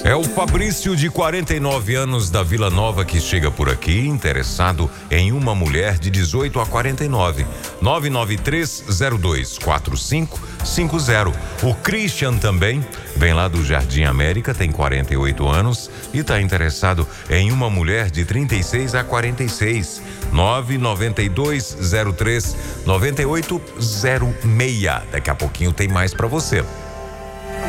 É o Fabrício, de 49 anos, da Vila Nova, que chega por aqui, interessado em uma mulher de 18 a 49. 993024550. O Christian também vem lá do Jardim América, tem 48 anos e está interessado em uma mulher de 36 a 46. 992039806. Daqui a pouquinho tem mais para você.